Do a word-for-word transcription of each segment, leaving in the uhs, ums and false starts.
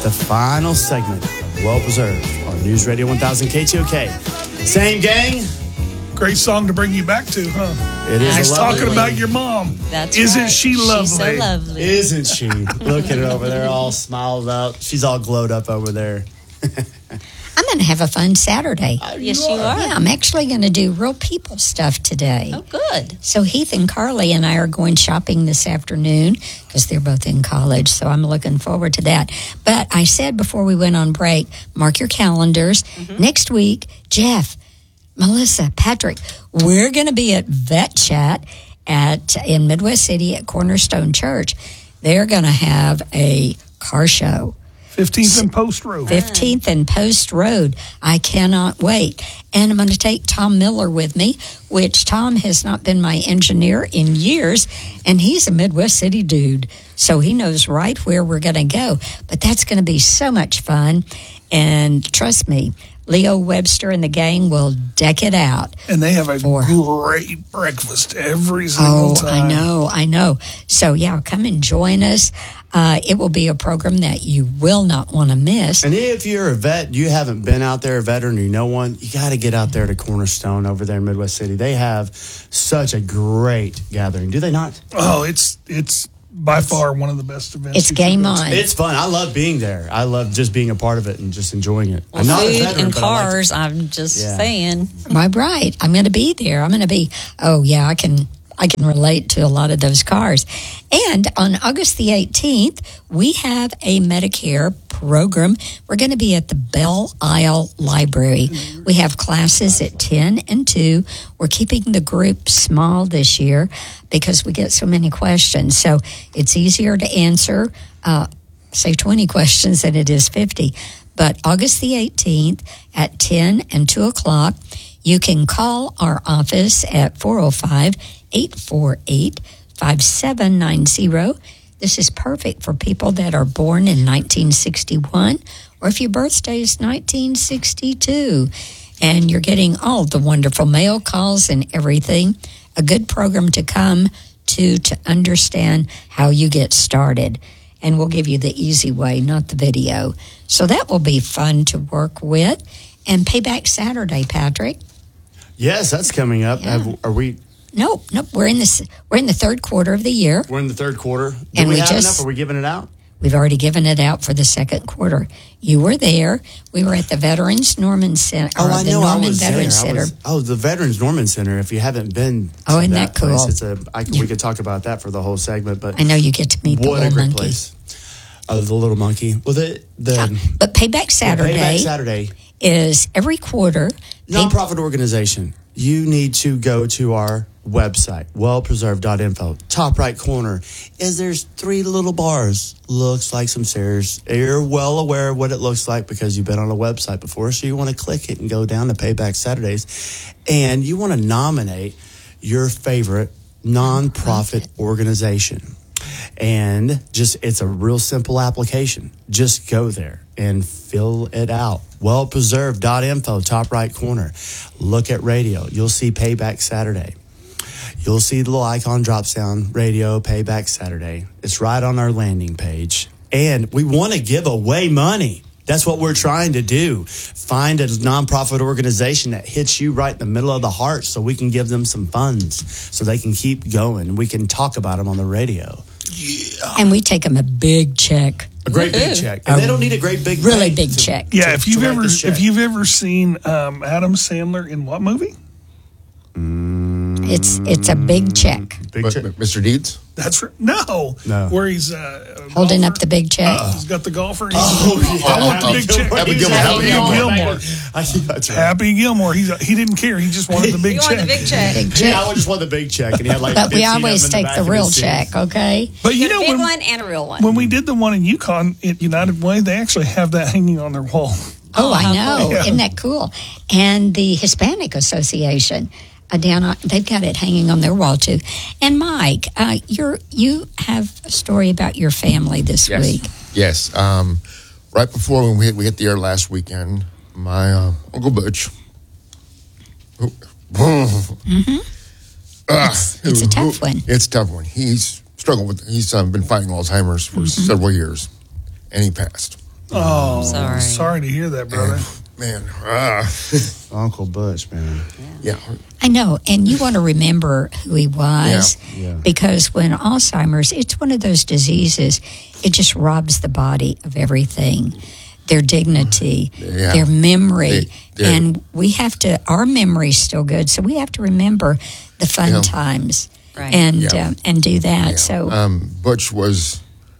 the final segment of Well Preserved on News Radio one thousand K T O K. Same gang. Great song to bring you back to, huh? It is. He's a lovely talking one. about your mom. That's Isn't right. she lovely? She's so lovely. Isn't she? Look at her over there, all smiled up. She's all glowed up over there. I'm going to have a fun Saturday. Yes, you are. Yeah, I'm actually going to do real people stuff today. Oh, good. So Heath and Carly and I are going shopping this afternoon because they're both in college, so I'm looking forward to that. But I said before we went on break, mark your calendars. Mm-hmm. Next week, Jeff, Melissa, Patrick, we're going to be at Vet Chat at in Midwest City at Cornerstone Church. They're going to have a car show. fifteenth and Post Road. fifteenth and Post Road. I cannot wait. And I'm going to take Tom Miller with me, which Tom has not been my engineer in years, and he's a Midwest City dude, so he knows right where we're going to go. But that's going to be so much fun, and trust me, Leo Webster and the gang will deck it out. And they have a for, great breakfast every single oh, time. I know, I know. So, yeah, come and join us. Uh, it will be a program that you will not want to miss. And if you're a vet, you haven't been out there, a veteran, or you know one, you got to get out there to Cornerstone over there in Midwest City. They have such a great gathering, do they not? Oh, it's it's by far one of the best events. It's game on. It's fun. I love being there. I love just being a part of it and just enjoying it. Well, I'm not a food veteran, and but I like cars, to- I'm just Yeah. saying. My right. I'm going to be there. I'm going to be, oh, yeah, I can I can relate to a lot of those cars. And on August the eighteenth, we have a Medicare program. We're going to be at the Belle Isle Library. Mm-hmm. We have classes at ten and two. We're keeping the group small this year because we get so many questions. So it's easier to answer, uh, say, twenty questions than it is fifty. But August the eighteenth at ten and two o'clock, you can call our office at four oh five, eight four eight, five seven nine zero. This is perfect for people that are born in nineteen sixty-one or if your birthday is nineteen sixty-two. And you're getting all the wonderful mail calls and everything. A good program to come to to understand how you get started. And we'll give you the easy way, not the video. So that will be fun to work with. And Payback Saturday, Patrick. Yes, that's coming up. Yeah. Have, are we? Nope, nope. We're in this. We're in the third quarter of the year. We're in the third quarter. Do And we, we have just- enough? Are we giving it out? We've already given it out for the second quarter. You were there. We were at the Veterans Norman Center. Oh, or I the know. Norman I was Veterans there. I Center. was, oh, the Veterans Norman Center. If you haven't been, to Oh, isn't that that cool? place, it's a. I, we could talk about that for the whole segment, but I know you get to meet the what a little great monkey. place. Oh, the little monkey. Well, the the Yeah. But Payback Saturday, Payback Saturday is every quarter. nonprofit organization. You need to go to our website, well preserved dot info. Top right corner is there's three little bars. Looks like some stairs. You're well aware of what it looks like because you've been on a website before. So you want to click it and go down to Payback Saturdays. And you want to nominate your favorite nonprofit organization. And just, it's a real simple application. Just go there and fill it out. well preserved dot info, top right corner. Look at radio. You'll see Payback Saturday. You'll see the little icon drops down, radio, Payback Saturday. It's right on our landing page. And we want to give away money. That's what we're trying to do. Find a nonprofit organization that hits you right in the middle of the heart so we can give them some funds so they can keep going. We can talk about them on the radio. Yeah. And we take them a big check. A great big check. And they don't need a great big Really bank big to- check. Yeah, to- if to you've write ever this check. if you've ever seen um, Adam Sandler in what movie? It's it's a big check. Big But- check. but Mister Deeds? That's right. No, No. where he's uh, a Holding up golfer. the big check. He's got the golfer. He's Oh, yeah. I want the Oh, big oh, check. Happy He's Gilmore, Happy Happy Gilmore. Gilmore. I think that's right. Happy Gilmore. He's he didn't care. He just wanted the big You check. want the big check. Big Yeah, check. I just want the big check. And he had like But we fifteen of always them in take back the of real his seat. check, okay? But you Get a know big when, one and a real one. when we did the one in Yukon at United Way, they actually have that hanging on their wall. Oh, I how know. cool. Isn't that cool? And the Hispanic Association, uh, down on, they've got it hanging on their wall too. And Mike, uh, you're you have a story about your family this Yes. week. Yes. Um, right before when we hit, we hit the air last weekend, my uh, Uncle Butch. Who, Mm-hmm. Ah, It's- it's a tough who- one. It's a tough one. He's struggled with. He's um, been fighting Alzheimer's for Mm-hmm. several years, and he passed. Oh, Sorry. sorry to hear that, brother. Man, ah, Uncle Butch, man. yeah. I know, and you want to remember who he was Yeah. Yeah. because when Alzheimer's, it's one of those diseases, it just robs the body of everything, their dignity, Yeah. their memory. They- they're- and we have to, our memory's still good, so we have to remember the fun Yeah. times Right. and Yeah. um, and do that. Yeah. So um, Butch was,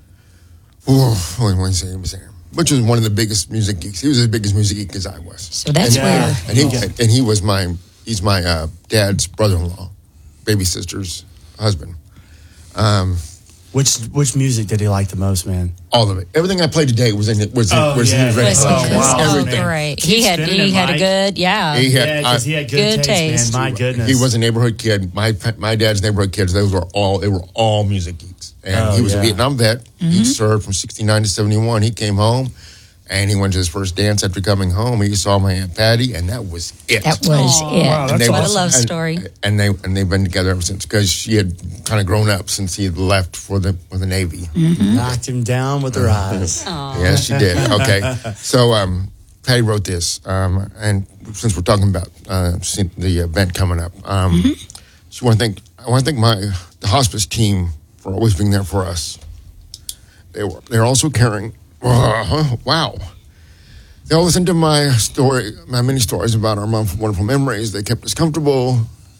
oh, what do I say? He was there. Butch was one of the biggest music geeks. He was as big as music geek as I was. So that's Yeah. where And he and he was my he's my uh, dad's brother-in-law, baby sister's husband. Um, Which which music did he like the most, man? all of it, everything I played today was in it. Was Oh, in, was yeah. in his record. West Oh, Coast. wow. Oh, Everything. great. Keep He had spinning he it, had a Mike. good, yeah. He had, Yeah, because I- he had good, Good taste, taste. man. My goodness. He was a neighborhood kid. My my dad's neighborhood kids. Those were all they were all music geeks. And Oh, he was yeah. a Vietnam vet. He served from sixty-nine to seventy-one. He came home, and he went to his first dance after coming home. He saw my Aunt Patty, and that was it. that was Aw. it. Wow, And that's they what a was- love and- story. And they and they've been together ever since because she had kind of grown up since he had left for the for the Navy. knocked him down with her eyes. Yes, she did. Okay, so um, Patty wrote this, um, and since we're talking about uh, the event coming up, um, she want to thank I want to thank my the hospice team for always being there for us. They were they're also caring. Uh, wow. They all listened to my story, my many stories about our wonderful memories. They kept us comfortable.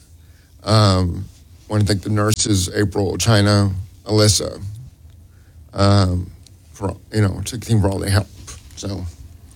Um, want to thank the nurses, April, China, Alyssa, um, for you know, to the team for all they help. So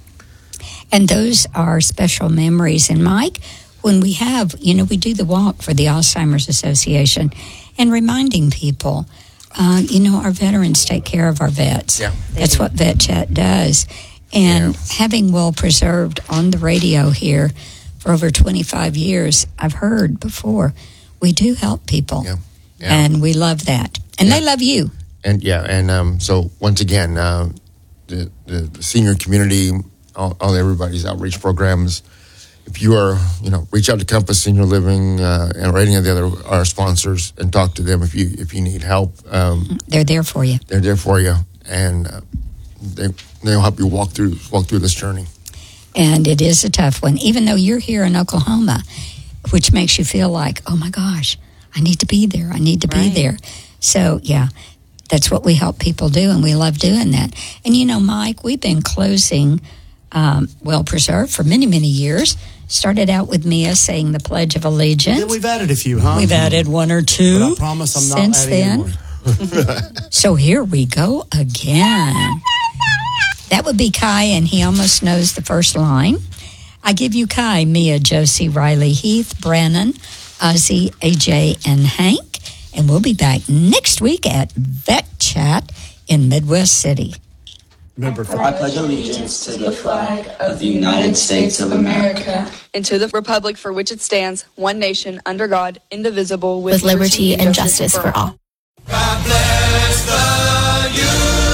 And those are special memories. And Mike, when we have, you know, we do the walk for the Alzheimer's Association and reminding people, uh, you know, our veterans take care of our vets. Yeah. That's what Vet Chat does. And Yeah. having Well Preserved on the radio here for over twenty-five years, I've heard before, we do help people. Yeah. Yeah. And we love that. And they Yeah. love you. and yeah, and um, so once again, uh, the, the the senior community, all, all everybody's outreach programs. If you are, you know, reach out to Compass Senior Living uh, and or any of the other our sponsors and talk to them if you if you need help. Um, They're there for you. they're there for you, and uh, they they'll help you walk through walk through this journey. And it is a tough one, even though you're here in Oklahoma, which makes you feel like, oh my gosh, I need to be there. I need to be Right. there. So, yeah, that's what we help people do, and we love doing that. And, you know, Mike, we've been closing um, Well Preserved for many, many years. Started out with Mia saying the Pledge of Allegiance. Then we've added a few, huh? We've added one or two. But I promise I'm not since adding then. anymore. So here we go again. That would be Kai, and he almost knows the first line. I give you Kai, Mia, Josie, Riley, Heath, Brannon, Ozzy, A J, and Hank. And we'll be back next week at Vet Chat in Midwest City. Remember, I pledge allegiance to the flag of the United States of America and to the republic for which it stands, one nation, under God, indivisible, with, with liberty and justice for all. God bless the U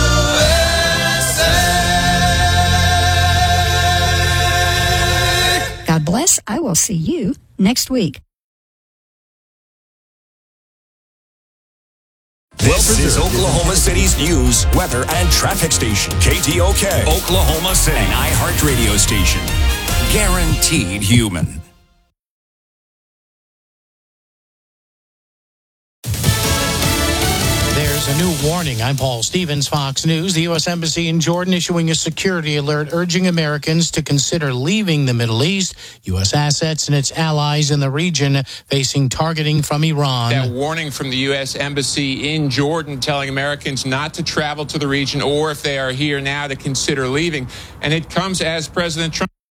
S A. God bless. I will see you next week. This is Oklahoma City's news, weather, and traffic station. K T O K, Oklahoma City, an iHeart radio station. Guaranteed human. There's a new warning. I'm Paul Stevens, Fox News. The U S Embassy in Jordan issuing a security alert urging Americans to consider leaving the Middle East. U S assets and its allies in the region facing targeting from Iran. That warning from the U S Embassy in Jordan telling Americans not to travel to the region or if they are here now to consider leaving. And it comes as President Trump